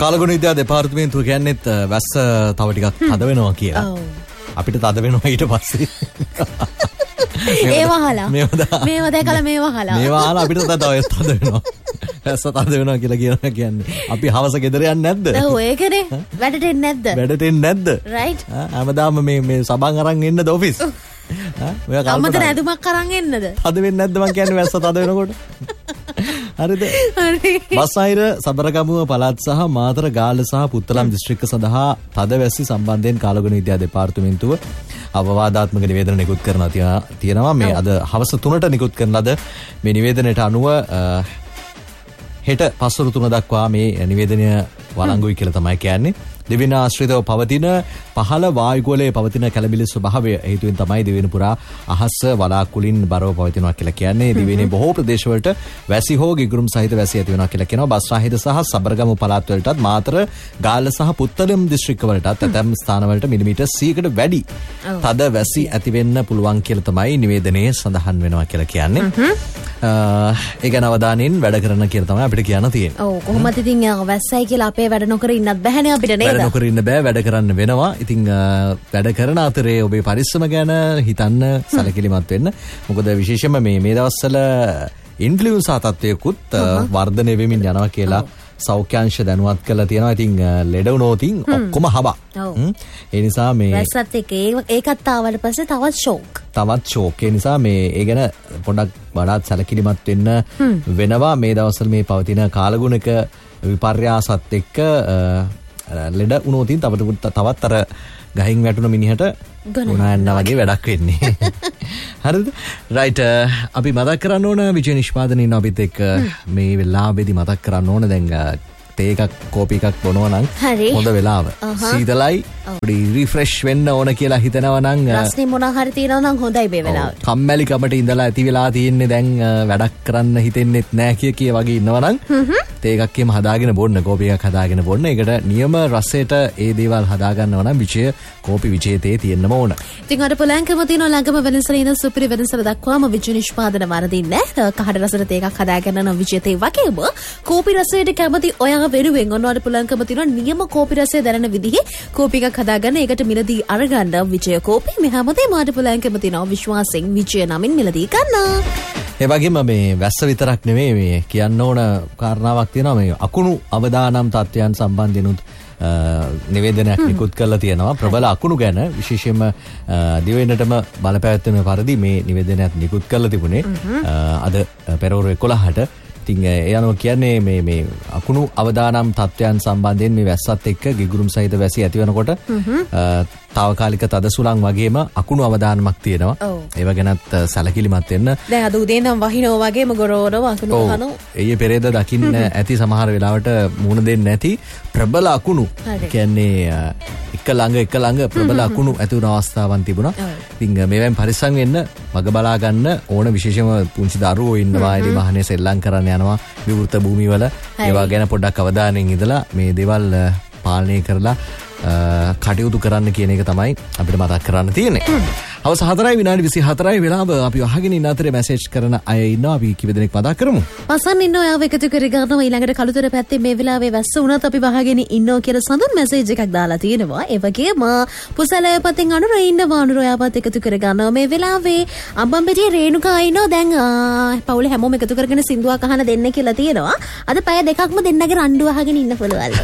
කාලගුණ විද්‍යා දෙපාර්තමේන්තුව කියන්නේත් වැස්ස තව ටිකක් තද වෙනවා කියලා. අපිට තද වෙනවා ඊට පස්සේ. මේවා දැකලා මේවා අහලා අපිට තද වෙනවා. වැස්ස තද වෙනවා කියලා කියන්නේ. අපි හවස ගෙදර යන්නේ නැද්ද? ඔව් ඒකනේ. වැඩට එන්නේ නැද්ද? රයිට්. හැමදාම මේ සබන් අරන් එන්නද ඔෆිස්? අම්මට නැදුමක් අරන් එන්නද? තද වෙන්නේ නැද්ද මං කියන්නේ වැස්ස තද වෙනකොට? හරිද? බස්නාහිර සබරගමුව පළාත් සහ මාතර ගාල්ල සහ පුත්තලම් දිස්ත්‍රික්ක සඳහා තද වැස්සි සම්බන්ධයෙන් කාලගුණ විද්‍යා දෙපාර්තමේන්තුව අවවාදාත්මක නිවේදන නිකුත් කරනවා තියෙනවා. මේ අද හවස 3ට නිකුත් කරන ලද මේ නිවේදනයට අනුව හෙට පස්වරු 3 දක්වා මේ නිවේදනය වළංගුයි කියලා තමයි කියන්නේ. දිවෙන ආශ්‍රිතව පවතින පහළ වායුගෝලයේ පවතින කැළඹිලි ස්වභාවය හේතුවෙන් තමයි දිවෙන පුරා අහස වලාකුලින් බරව පවතිනවා කියලා කියන්නේ. දිවෙනේ බොහෝ ප්‍රදේශවලට වැසි හෝ ගිගුරුම් සහිත වැසි ඇති වෙනවා කියලා කියනවා. බස්නාහිර සහ සබරගමු පළාත් වලටත් මාතර ගාල්ල සහ පුත්තලම් දිස්ත්‍රික්ක වලටත් ඇතැම් ස්ථානවලට මිලිමීටර් 100කට වැඩි තද වැසි ඇති වෙන්න පුළුවන් කියලා තමයි නිවේදනයේ සඳහන් වෙනවා කියලා කියන්නේ. ඒ ගැන අවධානයෙන් වැඩ කරන්න කියලා තමයි අපිට කියන්න තියෙන්නේ. ඔව් කොහොමද ඉතින් වැස්සයි කියලා අපේ වැඩ නොකර ඉන්නත් බැහැනේ අපිට නේද? වැඩ නොකර ඉන්න බෑ, වැඩ කරන්න වෙනවා. ඉතින් වැඩ කරන අතරේ ඔබේ පරිස්සම ගැන හිතන්න සැලකිලිමත් වෙන්න. මොකද විශේෂයෙන්ම මේ දවස්වල ඉන්ෆ්ලුවෙන්සා තත්ත්වයකුත් වර්ධනය වෙමින් යනවා කියලා සෞඛ්‍යාංශ දැනුවත් කරලා තියෙනවා. ඉතින් ලෙඩ වුණොතින් ඔක්කොම හබා. ඒ නිසා මේ වැස්සත් එක්ක ඒකත් ආවට පස්සේ තවත් ෂෝක්. ඒ නිසා මේ ඒ ගැන පොඩ්ඩක් වඩාත් සැලකිලිමත් වෙන්න වෙනවා. මේ දවස්වල මේ පවතින කාලගුණක විපර්යාසත් එක්ක ලෙඩ වුණොතින් තවත් අර ගහින් වැටුණ මිනිහට ගුණයන්න වගේ වැඩක් වෙන්නේ. හරිද? රයිට්. අපි මතක් කරන්න ඕන විජය නිෂ්පාදනයේ අපිත් එක්ක මේ වෙලාවේදී මතක් කරන්න ඕන දැන් තේ එකක් කෝපි එකක් බොනවා නම් හොඳ වෙලාව. සීතලයි පොඩි රිෆ්‍රෙෂ් වෙන්න ඕන කියලා හිතනවා නම් රස්නේ මොනවා හරි තියනවා නම් හොඳයි මේ වෙලාවට. කම්මැලි කමට ඉඳලා ඇති වෙලා තියෙන්නේ දැන් වැඩක් කරන්න හිතෙන්නෙත් නැහැ කිය වගේ ඉන්නවා නම් තේ එකක් එහෙම හදාගෙන බොන්න, කෝපි එකක් හදාගෙන බොන්න. ඒකට නියම රසයට ඒ දේවල් හදා ගන්නවා නම් විජය කෝපි විජය තේ තියෙන්නම ඕන. ඉතින් අර පොලංකම තියෙන ළඟම වෙනසල ඉන්න සුපිරි වෙනසල දක්වාම විජය නිෂ්පාදන වරදින්නේ කහඩ රසට තේ එකක් හදා ගන්න නම් විජය තේ වගේම කෝපි රසයට කැමති ඔයා වෙනුවෙන් ඔන්නවට පුලංකම තියෙන නියම කෝපි රසය දැනෙන විදිහේ කෝපි එකක් හදාගන්න. ඒකට මිලදී අරගන්න විජය කෝපි. මේ හැමදේම මාට පුලංකම තියෙනවා විශ්වාසයෙන් විජය නමින් මිලදී ගන්න. ඒ වගේම මේ වැස්ස විතරක් නෙමෙයි මේ කියන්න ඕන කාරණාවක් තියෙනවා. මේ අකුණු අවදානම් තත්ත්වයන් සම්බන්ධිනුත් නිවේදනයක් නිකුත් කරලා තියෙනවා. ප්‍රබල අකුණු ගැන විශේෂයෙන්ම දිවෙන්නටම බලපෑවැත්වෙන පරිදි මේ නිවේදනයක් නිකුත් කරලා තිබුණේ අද පෙරවරු 11ට. ඉතින් ඒ අනුව කියන්නේ මේ අකුණු අවදානම් තත්ත්වයන් සම්බන්ධයෙන් මේ වැස්සත් එක්ක ගිගුරුම් සහිත වැසි ඇති වෙනකොට තාවකාලික තද සුළං වගේම අකුණු අවදානමක් තියෙනවා. ඒව ගැනත් සැලකිලිමත් වෙන්න. දැන් අද උදේ නම් වහිනෝ වගේම ගොරවනවා අකුණු වහනවා. ඊයේ පෙරේද දකින්න ඇති සමහර වෙලාවට මුණ දෙන්නේ නැති ප්‍රබල අකුණු. කියන්නේ එක ළඟ ප්‍රබල අකුණු ඇති වුණ අවස්ථාවන් තිබුණා. ඉතින් මේවෙන් පරිස්සම් වෙන්න වග බලා ගන්න ඕන. විශේෂම පුංචි දරුවෝ ඉන්නවා එලි වාහනේ සෙල්ලම් කරන්න යනවා විවෘත භූමිවල. ඒවා ගැන පොඩ්ඩක් අවධානයෙන් ඉඳලා මේ දේවල් පාලනය කරලා කටයුතු කරන්න කියන එක තමයි අපිට මතක් කරන්න තියෙන්නේ. හවස 4:24 වෙලාව අපි අහගෙන ඉන්න අතරේ මැසේජ් කරන අය ඉන්නවා. අපි කිවි දෙනෙක් මතක් කරමු. පසන් ඉන්න ඔයාව එකතු කරගන්නවා. ඊළඟට කළුතර පැත්තේ මේ වෙලාවේ වැස්ස වුණත් අපි වහගෙන ඉන්නෝ කියලා සඳුන් මැසේජ් එකක් දාලා තියෙනවා. ඒ වගේම පුසලය පතෙන් අනුර ඉන්නවා. අනුර ඔයාවත් එකතු කරගන්නවා මේ වෙලාවේ. අම්බම්පිටියේ රේණුකා ඉන්නවා. දැන් පවුල හැමෝම එකතු කරගෙන සින්දුවක් අහන දෙන්න කියලා තියෙනවා. අද පැය දෙකක්ම දෙන්නගේ රණ්ඩු අහගෙන ඉන්න පුළුවන්.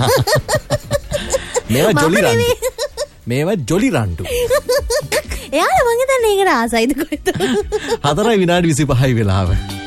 මේවා ජොලි රණ්ඩු. එයාලා මං හිතන්නේ ඒකට ආසයිද කොහෙද? 4:25 වෙලාව.